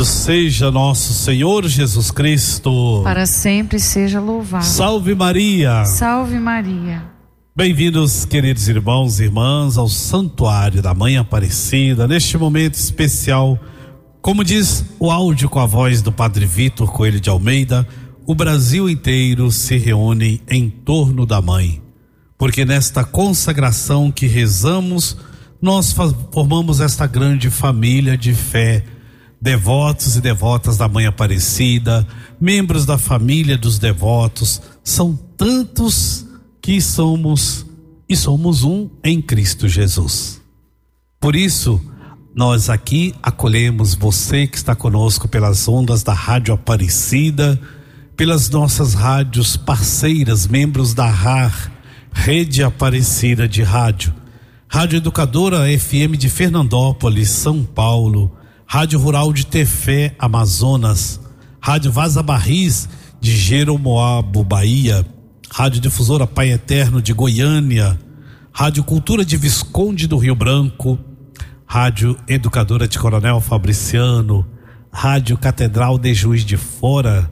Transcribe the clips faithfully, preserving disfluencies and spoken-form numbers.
Seja nosso Senhor Jesus Cristo, para sempre seja louvado. Salve Maria. Salve Maria. Bem-vindos, queridos irmãos e irmãs, ao Santuário da Mãe Aparecida, neste momento especial. Como diz o áudio com a voz do Padre Vitor Coelho de Almeida, o Brasil inteiro se reúne em torno da Mãe, porque nesta consagração que rezamos, nós formamos esta grande família de fé, devotos e devotas da Mãe Aparecida, membros da família dos devotos. São tantos que somos e somos um em Cristo Jesus. Por isso, nós aqui acolhemos você que está conosco pelas ondas da Rádio Aparecida, pelas nossas rádios parceiras, membros da R A R, Rede Aparecida de Rádio, Rádio Educadora F M de Fernandópolis, São Paulo, Rádio Rural de Tefé, Amazonas, Rádio Vaza Barris de Jeromoabo, Bahia, Rádio Difusora Pai Eterno de Goiânia, Rádio Cultura de Visconde do Rio Branco, Rádio Educadora de Coronel Fabriciano, Rádio Catedral de Juiz de Fora,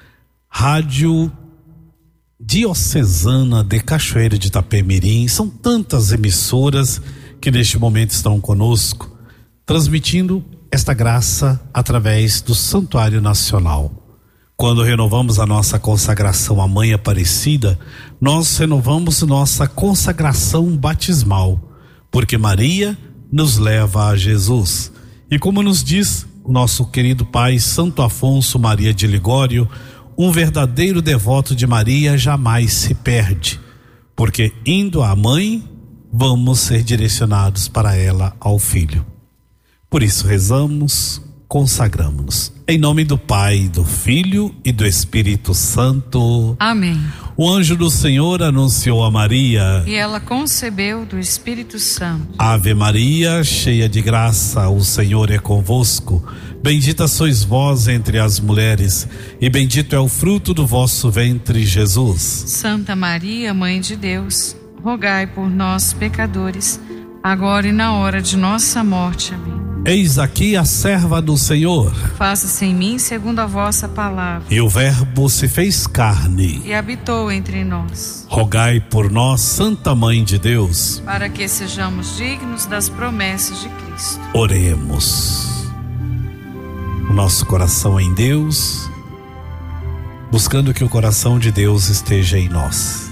Rádio Diocesana de Cachoeira de Itapemirim. São tantas emissoras que neste momento estão conosco, transmitindo esta graça através do Santuário Nacional. Quando renovamos a nossa consagração à Mãe Aparecida, nós renovamos nossa consagração batismal, porque Maria nos leva a Jesus. E como nos diz o nosso querido pai Santo Afonso Maria de Ligório, um verdadeiro devoto de Maria jamais se perde, porque indo à Mãe, vamos ser direcionados para ela, ao Filho. Por isso rezamos, consagramos. Em nome do Pai, do Filho e do Espírito Santo. Amém. O anjo do Senhor anunciou a Maria, e ela concebeu do Espírito Santo. Ave Maria, cheia de graça, o Senhor é convosco. Bendita sois vós entre as mulheres, e bendito é o fruto do vosso ventre, Jesus. Santa Maria, Mãe de Deus, rogai por nós, pecadores, agora e na hora de nossa morte. Amém. Eis aqui a serva do Senhor. Faça-se em mim segundo a vossa palavra. E o Verbo se fez carne e habitou entre nós. Rogai por nós, Santa Mãe de Deus, para que sejamos dignos das promessas de Cristo. Oremos. O nosso coração em Deus, buscando que o coração de Deus esteja em nós.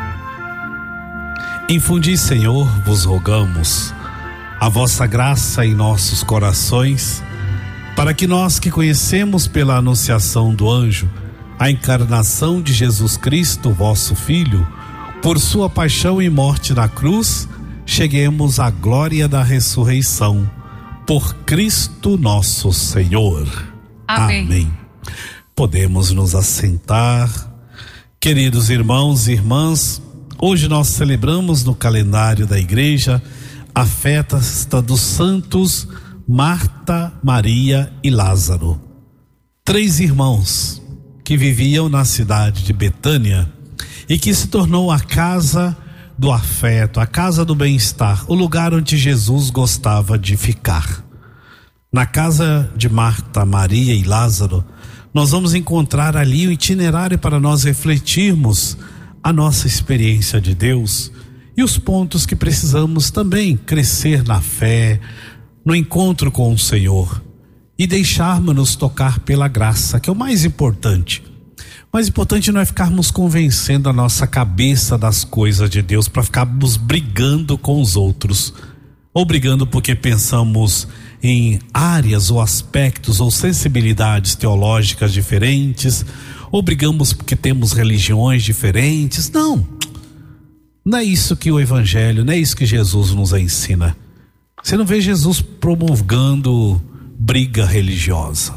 Infundi, Senhor, vos rogamos, a vossa graça em nossos corações, para que nós que conhecemos pela anunciação do anjo a encarnação de Jesus Cristo, vosso Filho, por sua paixão e morte na cruz, cheguemos à glória da ressurreição, por Cristo nosso Senhor. Amém. Amém. Podemos nos assentar. Queridos irmãos e irmãs, hoje nós celebramos no calendário da igreja a festa dos santos Marta, Maria e Lázaro, três irmãos que viviam na cidade de Betânia e que se tornou a casa do afeto, a casa do bem-estar, o lugar onde Jesus gostava de ficar. Na casa de Marta, Maria e Lázaro, nós vamos encontrar ali o itinerário para nós refletirmos a nossa experiência de Deus e os pontos que precisamos também crescer na fé, no encontro com o Senhor e deixarmos-nos tocar pela graça, que é o mais importante. O mais importante não é ficarmos convencendo a nossa cabeça das coisas de Deus para ficarmos brigando com os outros, ou brigando porque pensamos em áreas ou aspectos ou sensibilidades teológicas diferentes, ou brigamos porque temos religiões diferentes. Não, não é isso que o Evangelho, não é isso que Jesus nos ensina. Você não vê Jesus promulgando briga religiosa.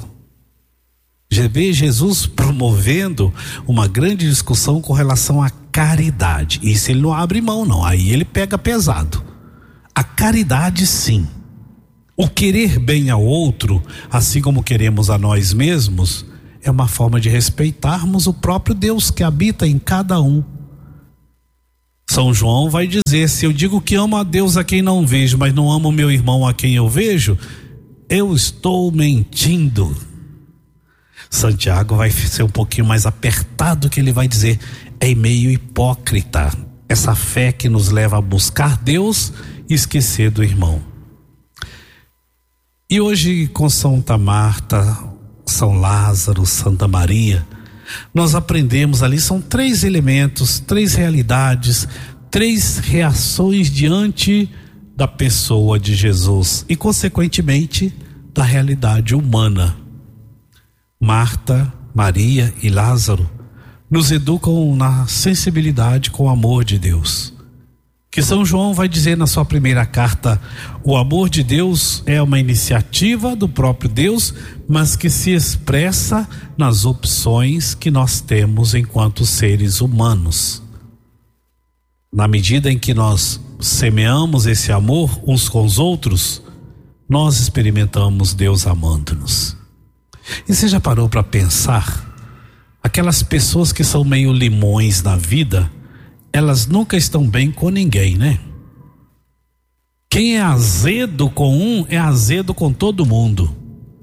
Já vê Jesus promovendo uma grande discussão com relação à caridade. Isso ele não abre mão, não. Aí ele pega pesado. A caridade, sim. O querer bem ao outro, assim como queremos a nós mesmos, é uma forma de respeitarmos o próprio Deus que habita em cada um. São João vai dizer: se eu digo que amo a Deus a quem não vejo, mas não amo meu irmão a quem eu vejo, eu estou mentindo. Santiago vai ser um pouquinho mais apertado, que ele vai dizer, é meio hipócrita essa fé que nos leva a buscar Deus e esquecer do irmão. E hoje, com Santa Marta, São Lázaro, Santa Maria, nós aprendemos ali, são três elementos, três realidades, três reações diante da pessoa de Jesus e, consequentemente, da realidade humana. Marta, Maria e Lázaro nos educam na sensibilidade com o amor de Deus. Que São João vai dizer na sua primeira carta, o amor de Deus é uma iniciativa do próprio Deus, mas que se expressa nas opções que nós temos enquanto seres humanos. Na medida em que nós semeamos esse amor uns com os outros, nós experimentamos Deus amando-nos. E você já parou para pensar? Aquelas pessoas que são meio limões na vida, elas nunca estão bem com ninguém, né? Quem é azedo com um, é azedo com todo mundo.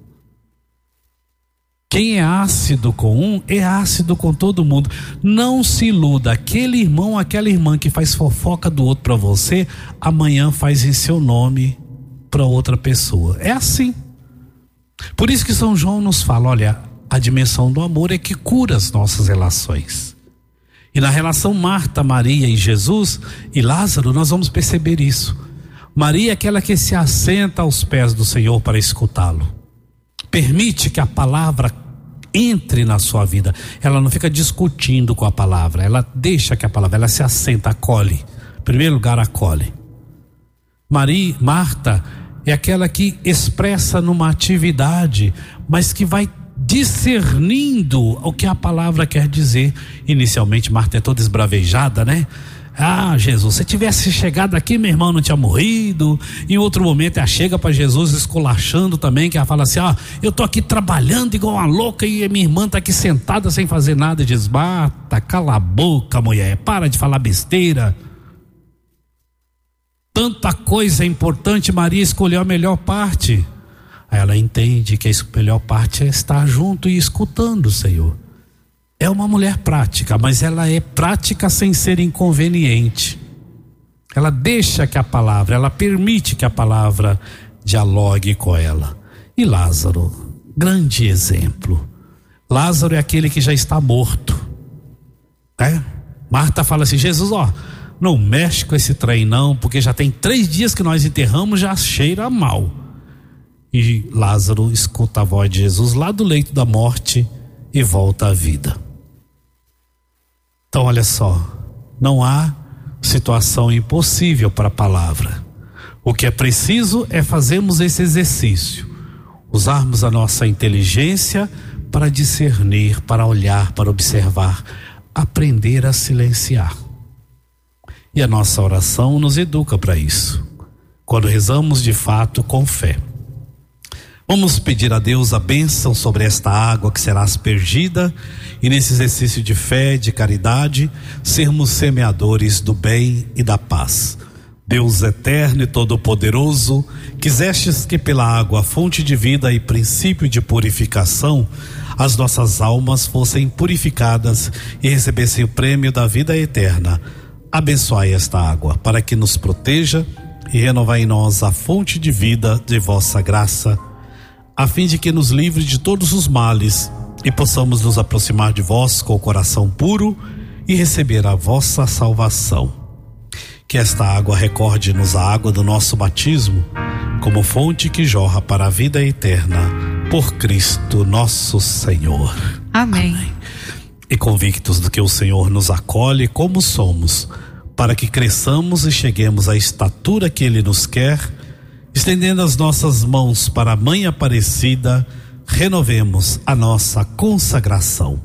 Quem é ácido com um, é ácido com todo mundo. Não se iluda, aquele irmão, aquela irmã que faz fofoca do outro para você, amanhã faz em seu nome para outra pessoa. É assim. Por isso que São João nos fala, olha, a dimensão do amor é que cura as nossas relações. E na relação Marta, Maria e Jesus e Lázaro, nós vamos perceber isso. Maria é aquela que se assenta aos pés do Senhor para escutá-lo. Permite que a palavra entre na sua vida. Ela não fica discutindo com a palavra, ela deixa que a palavra, ela se assenta, acolhe. Em primeiro lugar, acolhe. Maria, Marta é aquela que expressa numa atividade, mas que vai discernindo o que a palavra quer dizer. Inicialmente Marta é toda esbravejada, né? Ah, Jesus, se tivesse chegado aqui, meu irmão não tinha morrido. Em outro momento ela chega para Jesus esculachando também, que ela fala assim, ah, eu tô aqui trabalhando igual uma louca e minha irmã tá aqui sentada sem fazer nada. E diz, bata, cala a boca, mulher, para de falar besteira. Tanta coisa importante, Maria escolheu a melhor parte. Aí ela entende que a melhor parte é estar junto e escutando o Senhor. É uma mulher prática, mas ela é prática sem ser inconveniente. Ela deixa que a palavra, ela permite que a palavra dialogue com ela. E Lázaro, grande exemplo. Lázaro é aquele que já está morto, né? Marta fala assim, Jesus, ó, não mexe com esse trem não, porque já tem três dias que nós enterramos, já cheira mal. E Lázaro escuta a voz de Jesus lá do leito da morte e volta à vida. Então olha só, não há situação impossível para a palavra. O que é preciso é fazermos esse exercício, usarmos a nossa inteligência para discernir, para olhar, para observar, aprender a silenciar. E a nossa oração nos educa para isso, quando rezamos de fato com fé. Vamos pedir a Deus a bênção sobre esta água que será aspergida e nesse exercício de fé, de caridade, sermos semeadores do bem e da paz. Deus eterno e todo-poderoso, quisestes que pela água, fonte de vida e princípio de purificação, as nossas almas fossem purificadas e recebessem o prêmio da vida eterna. Abençoai esta água para que nos proteja e renovai em nós a fonte de vida de vossa graça, a fim de que nos livre de todos os males e possamos nos aproximar de vós com o coração puro e receber a vossa salvação. Que esta água recorde-nos a água do nosso batismo, como fonte que jorra para a vida eterna, por Cristo nosso Senhor. Amém. Amém. E convictos de que o Senhor nos acolhe como somos, para que cresçamos e cheguemos à estatura que Ele nos quer, estendendo as nossas mãos para a Mãe Aparecida, renovemos a nossa consagração.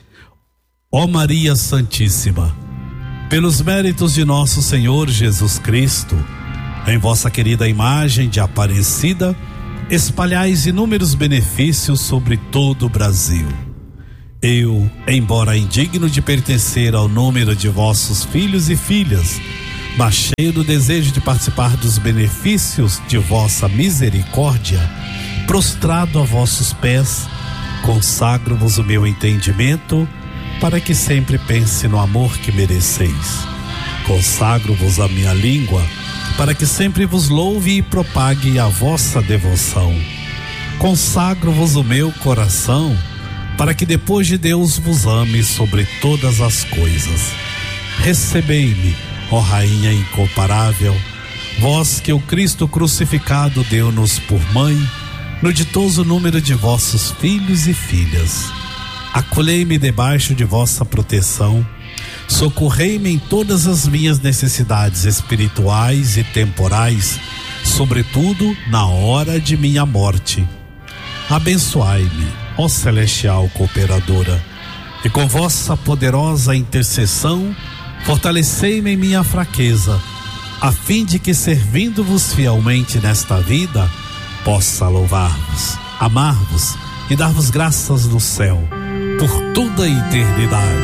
Ó Maria Santíssima, pelos méritos de nosso Senhor Jesus Cristo, em vossa querida imagem de Aparecida, espalhais inúmeros benefícios sobre todo o Brasil. Eu, embora indigno de pertencer ao número de vossos filhos e filhas, mas cheio do desejo de participar dos benefícios de vossa misericórdia, prostrado a vossos pés, Consagro-vos o meu entendimento, para que sempre pense no amor que mereceis. Consagro-vos a minha língua, para que sempre vos louve e propague a vossa devoção. Consagro-vos o meu coração, para que depois de Deus vos ame sobre todas as coisas. Recebei-me, ó Rainha incomparável, vós que o Cristo crucificado deu-nos por mãe, no ditoso número de vossos filhos e filhas. Acolhei-me debaixo de vossa proteção, socorrei-me em todas as minhas necessidades espirituais e temporais, sobretudo na hora de minha morte. Abençoai-me, ó celestial cooperadora, e com vossa poderosa intercessão, fortalecei-me em minha fraqueza, a fim de que, servindo-vos fielmente nesta vida, possa louvar-vos, amar-vos e dar-vos graças no céu, por toda a eternidade.